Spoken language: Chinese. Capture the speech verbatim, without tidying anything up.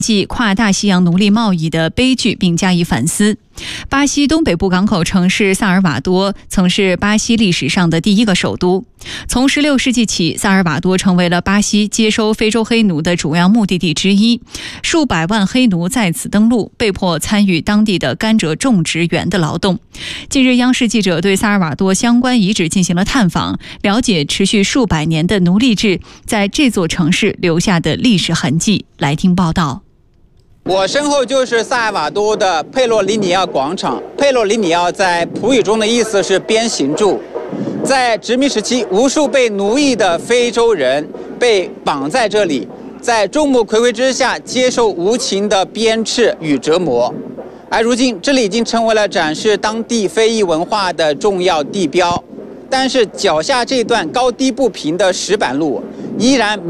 即跨大西洋奴隶贸易的悲剧，并加以反思。巴西东北部港口城市萨尔瓦多曾是巴西历史上的第一个首都。从十六世纪起，萨尔瓦多成为了巴西接收非洲黑奴的主要目的地之一。数百万黑奴在此登陆，被迫参与当地的甘蔗种植园的劳动。近日，央视记者对萨尔瓦多相关遗址进行了探访，了解持续数百年的奴隶制在这座城市留下的历史痕迹。来听报道。 我身后就是萨尔瓦多的佩洛里尼奥广场。佩洛里尼奥在葡语中的意思是鞭刑柱。在殖民时期，无数被奴役的非洲人被绑在这里，在众目睽睽之下接受无情的鞭笞与折磨。而如今，这里已经成为了展示当地非裔文化的重要地标。但是脚下这段高低不平的石板路依然